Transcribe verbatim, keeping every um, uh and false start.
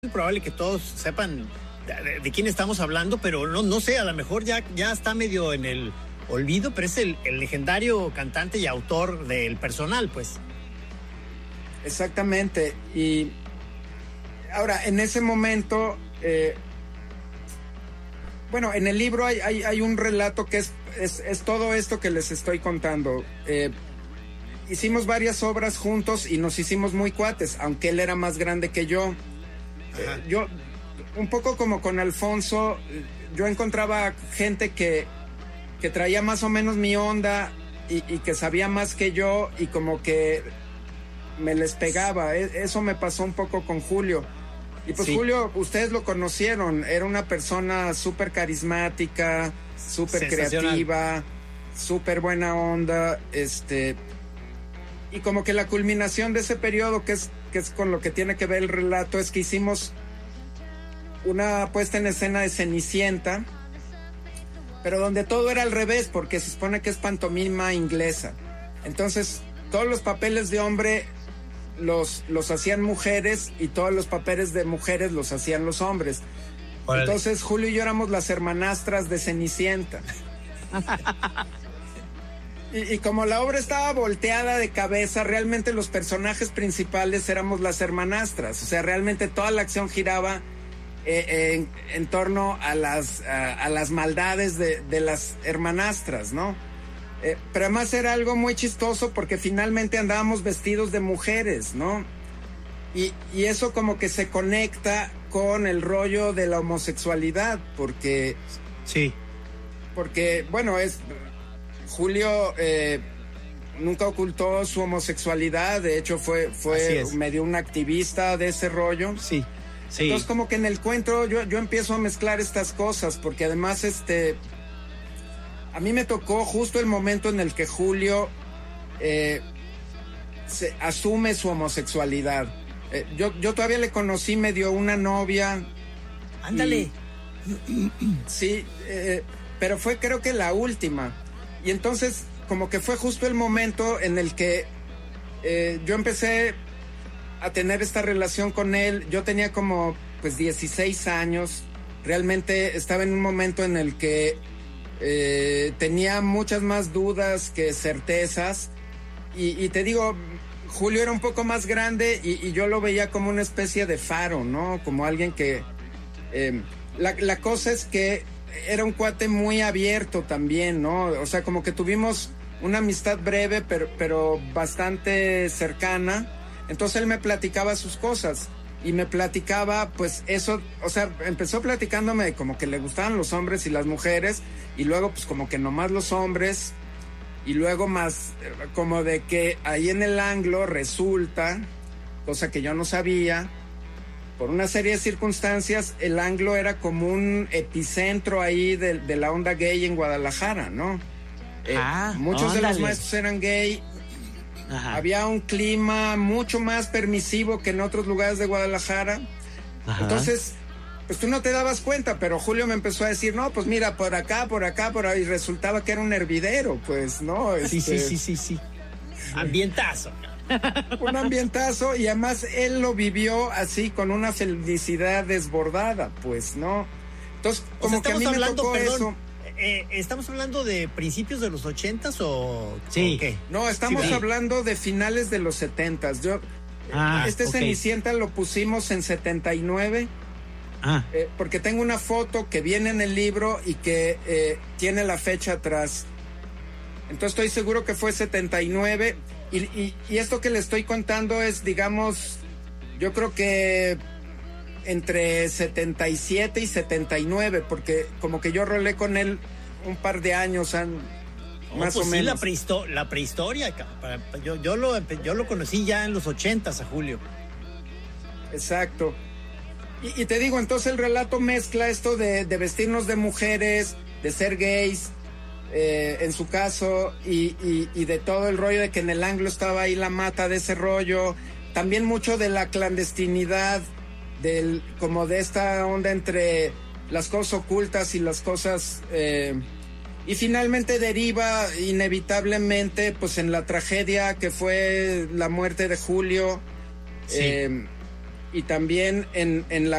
Es probable que todos sepan de, de quién estamos hablando, pero no, no sé, a lo mejor ya, ya está medio en el olvido, pero es el, el legendario cantante y autor del Personal, pues. Exactamente. Y ahora, en ese momento, eh, bueno, en el libro hay, hay, hay un relato que es, es, es todo esto que les estoy contando. Eh, hicimos varias obras juntos y nos hicimos muy cuates, aunque él era más grande que yo. Eh, yo, un poco como con Alfonso, yo encontraba gente que, que traía más o menos mi onda y, y que sabía más que yo y como que me les pegaba. Eso me pasó un poco con Julio. Y pues sí. Julio, ustedes lo conocieron, era una persona súper carismática, súper creativa, súper buena onda, este... Y como que la culminación de ese periodo, que es, que es con lo que tiene que ver el relato, es que hicimos una puesta en escena de Cenicienta, pero donde todo era al revés, porque se supone que es pantomima inglesa. Entonces, todos los papeles de hombre los, los hacían mujeres y todos los papeles de mujeres los hacían los hombres. Órale. Entonces, Julio y yo éramos las hermanastras de Cenicienta. Y, y como la obra estaba volteada de cabeza, realmente los personajes principales éramos las hermanastras. O sea, realmente toda la acción giraba eh, en, en torno a las, a, a las maldades de, de las hermanastras, ¿no? Eh, pero además era algo muy chistoso porque finalmente andábamos vestidos de mujeres, ¿no? Y, y eso como que se conecta con el rollo de la homosexualidad, porque... Sí. Porque, bueno, es... Julio eh, nunca ocultó su homosexualidad, de hecho fue, fue medio un activista de ese rollo. Sí, sí. Entonces como que en el cuento yo, yo empiezo a mezclar estas cosas, porque además este, a mí me tocó justo el momento en el que Julio eh, se asume su homosexualidad. Eh, yo, yo todavía le conocí, me dio una novia. Ándale. Y, sí, eh, pero fue creo que la última. Y entonces, como que fue justo el momento en el que eh, yo empecé a tener esta relación con él. Yo tenía como, pues, dieciséis años. Realmente estaba en un momento en el que eh, tenía muchas más dudas que certezas. Y, y te digo, Julio era un poco más grande y, y yo lo veía como una especie de faro, ¿no? Como alguien que... Eh, la, la cosa es que... era un cuate muy abierto también, ¿no? O sea, como que tuvimos una amistad breve, pero, pero bastante cercana. Entonces él me platicaba sus cosas y me platicaba, pues eso, o sea, empezó platicándome como que le gustaban los hombres y las mujeres y luego pues como que nomás los hombres y luego más como de que ahí en el Anglo resulta, cosa que yo no sabía, por una serie de circunstancias, el Anglo era como un epicentro ahí de, de la onda gay en Guadalajara, ¿no? Eh, ah, muchos óndale. de los maestros eran gay. Ajá. Había un clima mucho más permisivo que en otros lugares de Guadalajara. Ajá. Entonces, pues tú no te dabas cuenta, pero Julio me empezó a decir, no, pues mira, por acá, por acá, por ahí. Y resultaba que era un hervidero, pues, ¿no? Sí, este... sí, sí, sí, sí. Ambientazo. Un ambientazo, y además él lo vivió así con una felicidad desbordada, pues, ¿no? Entonces, como o sea, que a mí hablando, me tocó perdón, eso. Eh, ¿Estamos hablando de principios de los ochentas o sí? ¿O qué? No, estamos sí, hablando de finales de los setentas. Yo, ah, este okay. Cenicienta lo pusimos en setenta y nueve. Ah. Eh, porque tengo una foto que viene en el libro y que eh, tiene la fecha atrás. Entonces estoy seguro que fue setenta y nueve. Y, y, y esto que le estoy contando es, digamos, yo creo que entre setenta y siete y setenta y nueve, porque como que yo rolé con él un par de años, an, oh, más pues o sí, menos. La, prehisto la prehistoria, yo, yo, lo, yo lo conocí ya en los ochentas a Julio. Exacto. Y, y te digo, entonces el relato mezcla esto de, de vestirnos de mujeres, de ser gays, Eh, en su caso, y, y, y de todo el rollo de que en el Anglo estaba ahí la mata de ese rollo, también mucho de la clandestinidad, del, como de esta onda entre las cosas ocultas y las cosas, eh, y finalmente deriva inevitablemente pues en la tragedia que fue la muerte de Julio, sí. eh, y también en, en la